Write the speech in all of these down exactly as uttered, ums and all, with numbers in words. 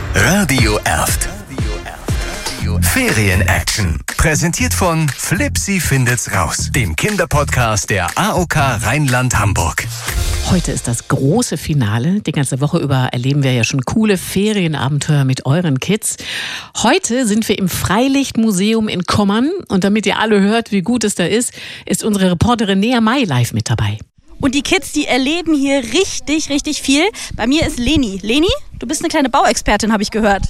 Radio Erft. Ferien-Action. Präsentiert von Flipsi findet's raus, dem Kinderpodcast der A O K Rheinland-Hamburg. Heute ist das große Finale. Die ganze Woche über erleben wir ja schon coole Ferienabenteuer mit euren Kids. Heute sind wir im Freilichtmuseum in Kommern. Und damit ihr alle hört, wie gut es da ist, ist unsere Reporterin Nea May live mit dabei. Und die Kids, die erleben hier richtig, richtig viel. Bei mir ist Leni. Leni, du bist eine kleine Bauexpertin, habe ich gehört.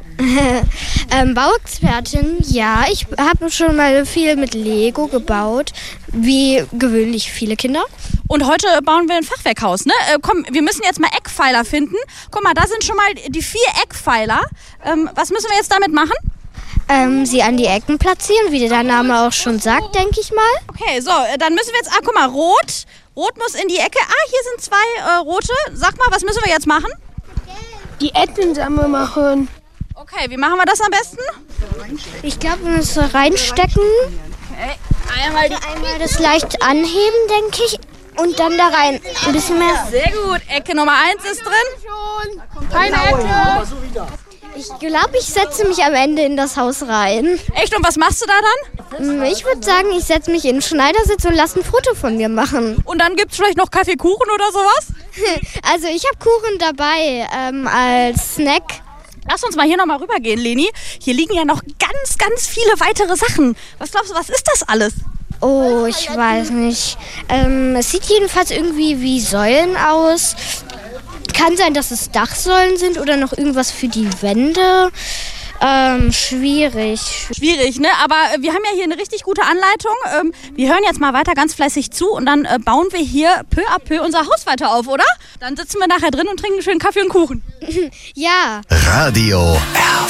ähm, Bauexpertin, ja. Ich habe schon mal viel mit Lego gebaut, wie gewöhnlich viele Kinder. Und heute bauen wir ein Fachwerkhaus, ne? Äh, komm, wir müssen jetzt mal Eckpfeiler finden. Guck mal, da sind schon mal die vier Eckpfeiler. Ähm, was müssen wir jetzt damit machen? Ähm, sie an die Ecken platzieren, wie der Name auch schon sagt, denke ich mal. Okay, so, dann müssen wir jetzt, ah, guck mal, rot. Rot muss in die Ecke. Ah, hier sind zwei äh, rote. Sag mal, was müssen wir jetzt machen? Die Ecken sammeln machen. Okay, wie machen wir das am besten? Ich glaube, wir müssen reinstecken. Okay. Einmal, die Einmal das leicht anheben, denke ich. Und dann da rein. Ein bisschen mehr. Sehr gut. Ecke Nummer eins ist drin. Keine Ecke. Ich glaube, ich setze mich am Ende in das Haus rein. Echt? Und was machst du da dann? Ich würde sagen, ich setze mich in den Schneidersitz und lasse ein Foto von mir machen. Und dann gibt es vielleicht noch Kaffeekuchen oder sowas? Also ich habe Kuchen dabei ähm, als Snack. Lass uns mal hier nochmal rübergehen, Leni. Hier liegen ja noch ganz, ganz viele weitere Sachen. Was glaubst du, was ist das alles? Oh, ich weiß nicht. Ähm, es sieht jedenfalls irgendwie wie Säulen aus. Kann sein, dass es Dachsäulen sind oder noch irgendwas für die Wände. Ähm, schwierig. Schwierig, ne? Aber äh, wir haben ja hier eine richtig gute Anleitung. Ähm, wir hören jetzt mal weiter ganz fleißig zu und dann äh, bauen wir hier peu à peu unser Haus weiter auf, oder? Dann sitzen wir nachher drin und trinken einen schönen Kaffee und Kuchen. Ja. Radio Erft.